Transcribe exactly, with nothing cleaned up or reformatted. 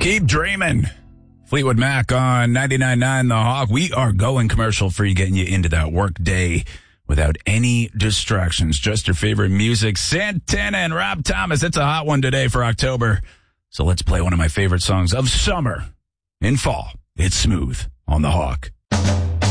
Keep dreaming. Fleetwood Mac on ninety-nine point nine The Hawk. We are going commercial free, getting you into that work day without any distractions. Just your favorite music. Santana and Rob Thomas. It's a hot one today for October. So let's play one of my favorite songs of summer. In fall, it's Smooth on The Hawk.